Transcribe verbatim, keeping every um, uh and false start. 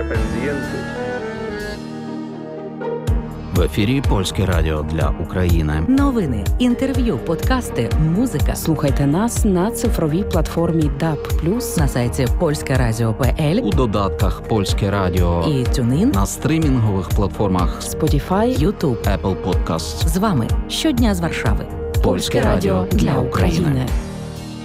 independientes. В ефірі Польське радіо для України. Новини, інтерв'ю, подкасти, музика. Слухайте нас на цифровій платформі даб плюс, На сайті польське радіо крапка пе ель У додатках Польське радіо і TuneIn, на стрімінгових платформах Spotify, YouTube. Apple Podcasts. З вами щодня з Варшави. Польське радіо для України.